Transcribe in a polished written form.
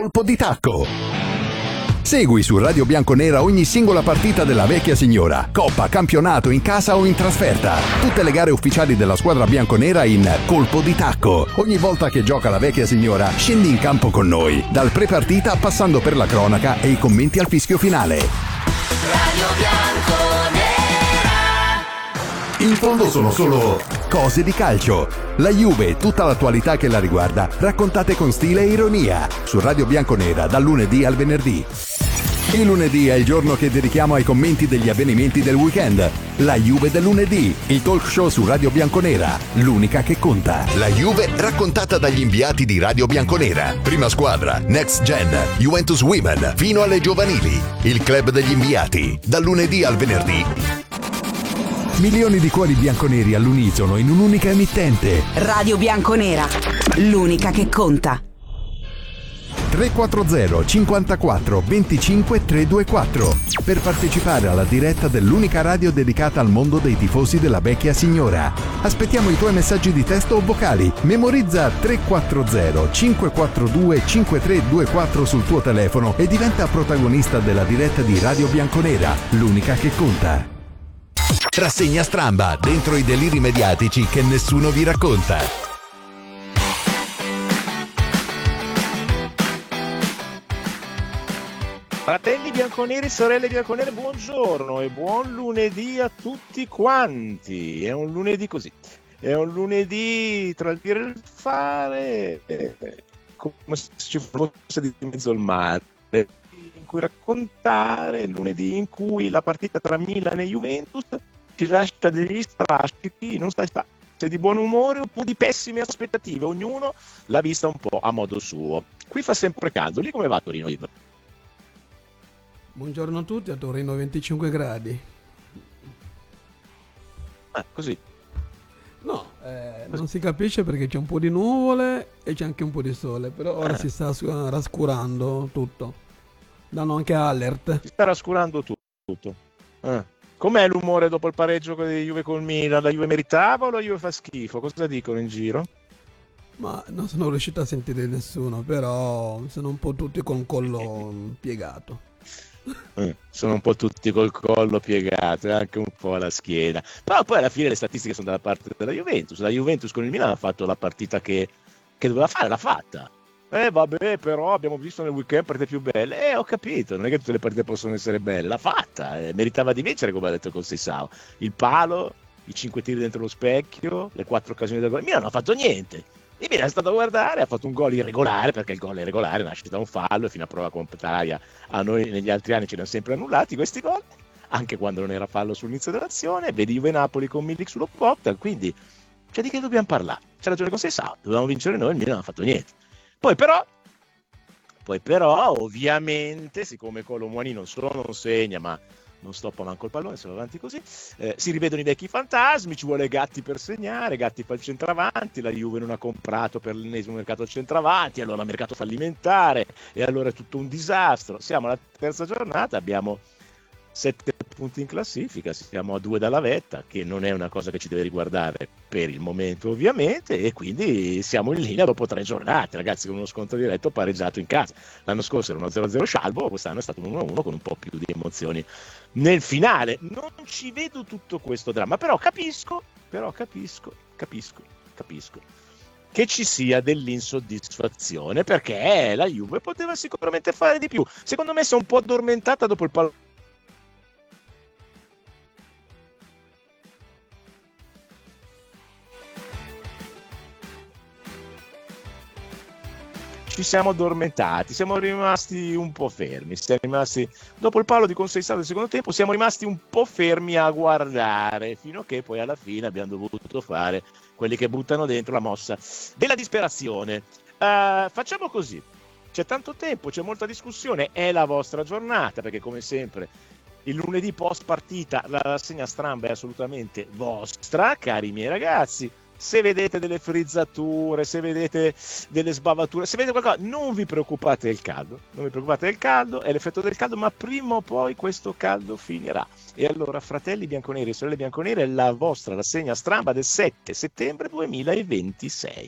Colpo di tacco. Segui su Radio Bianconera ogni singola partita della vecchia signora, coppa, campionato, in casa o in trasferta. Tutte le gare ufficiali della squadra bianconera in Colpo di tacco. Ogni volta che gioca la vecchia signora, scendi in campo con noi, dal pre-partita passando per la cronaca e i commenti al fischio finale. Radio Bianconera. In fondo sono solo cose di calcio. La Juve e tutta l'attualità che la riguarda, raccontate con stile e ironia, su Radio Bianconera dal lunedì al venerdì. Il lunedì è il giorno che dedichiamo ai commenti degli avvenimenti del weekend. La Juve del lunedì, il talk show su Radio Bianconera, l'unica che conta. La Juve raccontata dagli inviati di Radio Bianconera. Prima squadra, Next Gen, Juventus Women, fino alle giovanili. Il club degli inviati, dal lunedì al venerdì. Milioni di cuori bianconeri all'unisono in un'unica emittente. Radio Bianconera, l'unica che conta. 340 54 25 324 per partecipare alla diretta dell'unica radio dedicata al mondo dei tifosi della vecchia signora. Aspettiamo i tuoi messaggi di testo o vocali. Memorizza 340 542 5324 sul tuo telefono e diventa protagonista della diretta di Radio Bianconera, l'unica che conta. Rassegna stramba, dentro i deliri mediatici che nessuno vi racconta. Fratelli bianconeri, sorelle bianconere, buongiorno e buon lunedì a tutti quanti. È un lunedì così, è un lunedì tra il dire e il fare, come se ci fosse di mezzo il mare, in cui raccontare, il lunedì in cui la partita tra Milan e Juventus ci lascia degli strascichi, non sai se di buon umore oppure di pessime aspettative, ognuno l'ha vista un po' a modo suo. Qui fa sempre caldo, lì come va a Torino? Buongiorno a tutti, a Torino 25 gradi. Così? No, non si capisce perché c'è un po' di nuvole e c'è anche un po' di sole, però ora si sta rascurando tutto. Danno anche alert. Si sta rascurando tutto. Com'è l'umore dopo il pareggio di Juve col Milan? La Juve meritava o la Juve fa schifo? Cosa dicono in giro? Ma non sono riuscito a sentire nessuno, però sono un po' tutti con collo piegato. Sono un po' tutti col collo piegato e anche un po' alla schiena, però poi alla fine le statistiche sono dalla parte della Juventus. La Juventus con il Milan ha fatto la partita che doveva fare, l'ha fatta. Vabbè, però abbiamo visto nel weekend partite più belle. Ho capito, non è che tutte le partite possono essere belle, l'ha fatta, meritava di vincere, come ha detto Conceição. Il palo, i 5 tiri dentro lo specchio, le 4 occasioni del gol. Il Milan non ha fatto niente. Il Milan è stato a guardare, ha fatto un gol irregolare, perché il gol è regolare, nasce da un fallo e fino a prova contraria a noi negli altri anni ce li hanno sempre annullati questi gol, anche quando non era fallo sull'inizio dell'azione. Vedi Juve Napoli con Milik sullo Pogba, quindi di che dobbiamo parlare? C'è ragione con Conceição, dovevamo vincere noi, il Milan non ha fatto niente. Poi però ovviamente, siccome Colomwani non solo non segna, ma non stoppa manco il pallone, se va avanti così, si rivedono i vecchi fantasmi, ci vuole Gatti per segnare, Gatti fa il centravanti, la Juve non ha comprato per l'ennesimo mercato al centravanti, allora mercato fallimentare, e allora è tutto un disastro. Siamo alla terza giornata, abbiamo 7 punti in classifica, siamo a 2 dalla vetta, che non è una cosa che ci deve riguardare per il momento ovviamente, e quindi siamo in linea dopo 3 giornate, ragazzi, con uno scontro diretto pareggiato in casa. L'anno scorso era uno 0-0 scialbo, quest'anno è stato un 1-1 con un po' più di emozioni nel finale. Non ci vedo tutto questo dramma, però capisco che ci sia dell'insoddisfazione, perché la Juve poteva sicuramente fare di più. Secondo me si è un po' addormentata dopo il pallone. Ci siamo addormentati, siamo rimasti un po' fermi, dopo il palo di Conceição del secondo tempo siamo rimasti un po' fermi a guardare, fino a che poi alla fine abbiamo dovuto fare quelli che buttano dentro la mossa della disperazione. Facciamo così, c'è tanto tempo, c'è molta discussione, è la vostra giornata, perché come sempre il lunedì post partita la rassegna stramba è assolutamente vostra, cari miei ragazzi. Se vedete delle frizzature, se vedete delle sbavature, se vedete qualcosa, non vi preoccupate del caldo, è l'effetto del caldo, ma prima o poi questo caldo finirà. E allora, fratelli bianconeri e sorelle bianconere, la vostra rassegna stramba del 7 settembre 2026.